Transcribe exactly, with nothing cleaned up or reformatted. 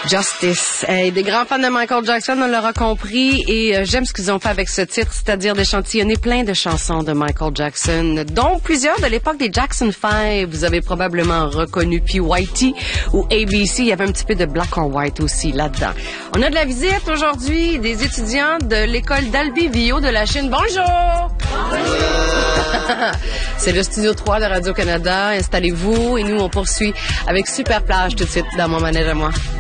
Justice. Hey, des grands fans de Michael Jackson, on l'aura compris, et euh, j'aime ce qu'ils ont fait avec ce titre, c'est-à-dire d'échantillonner plein de chansons de Michael Jackson, dont plusieurs de l'époque des Jackson five. Vous avez probablement reconnu P Y T ou A B C. Il y avait un petit peu de Black or White aussi là-dedans. On a de la visite aujourd'hui des étudiants de l'école d'Albi Vio de la Chine. Bonjour! Bonjour! C'est le Studio trois de Radio-Canada. Installez-vous et nous, on poursuit avec Super Plage tout de suite dans mon manège à moi.